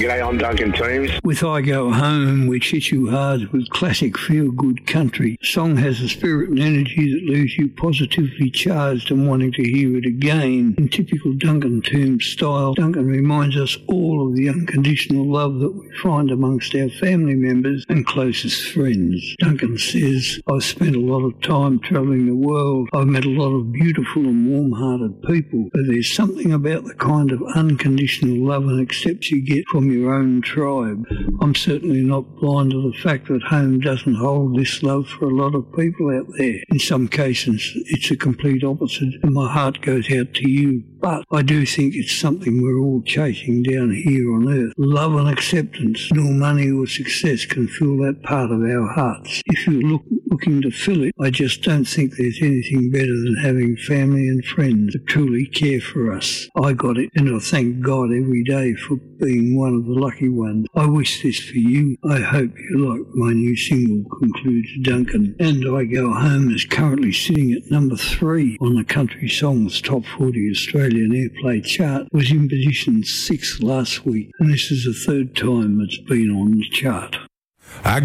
G'day, I'm Duncan Toombs. With I Go Home, which hits you hard with classic feel-good country. The song has a spirit and energy that leaves you positively charged and wanting to hear it again. In typical Duncan Toombs style, Duncan reminds us all of the unconditional love that we find amongst our family members and closest friends. Duncan says, I've spent a lot of time travelling the world. I've met a lot of beautiful and warm-hearted people, but there's something about the kind of unconditional love and acceptance you get from your own tribe. I'm certainly not blind to the fact that home doesn't hold this love for a lot of people out there. In some cases, it's a complete opposite, and my heart goes out to you. But I do think it's something we're all chasing down here on earth. Love and acceptance. No money or success can fill that part of our hearts. If you're looking to fill it, I just don't think there's anything better than having family and friends that truly care for us. I got it, and I thank God every day for being one of the lucky ones. I wish this for you. I hope you like my new single, concludes Duncan. And I Go Home is currently sitting at number 3 on the Country Songs Top 40 Australian Airplay chart. Was in position 6 last week, and this is the third time it's been on the chart.